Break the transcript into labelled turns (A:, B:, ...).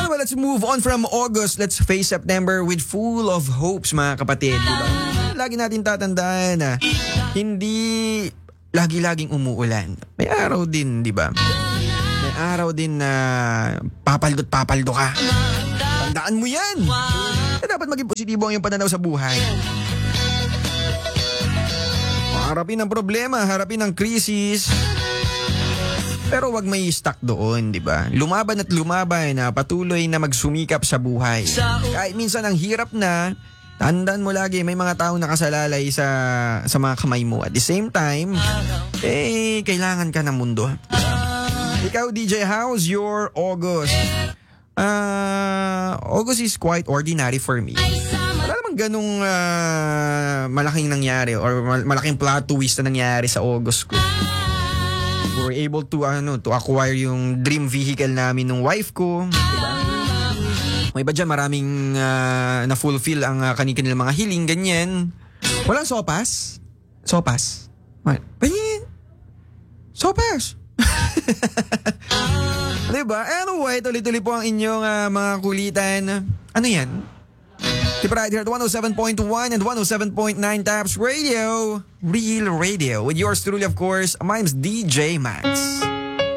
A: Well, let's move on from August. Let's face September with full of hopes, mga kapatid. Diba? Lagi natin tatandaan na hindi lagi-laging umuulan. May araw din, di ba? May araw din na papaldo ka. Tandaan mo yan. Dapat maging positibo ang iyong pananaw sa buhay. Harapin ang problema, harapin ang krisis. Pero wag may stuck doon, di ba? Lumaban at lumaban na patuloy na magsumikap sa buhay. Kahit minsan ang hirap na, tandaan mo lagi may mga taong nakasalalay sa mga kamay mo. At the same time, kailangan ka ng mundo. Ikaw, DJ, how's your August? August is quite ordinary for me. Wala namang ganong malaking nangyari or malaking plot twist na nangyari sa August ko. We were able to acquire yung dream vehicle namin ng wife ko. Diba? May iba dyan, maraming na-fulfill ang kanilang mga hiling, ganyan. Walang sopas? Sopas? What? Sopas! Diba? Anyway, tuloy-tuloy po ang inyong mga kulitan. Ano yan? Keep right here at 107.1 and 107.9 Taps Radio. Real Radio. With yours truly, of course, my name's DJ Max.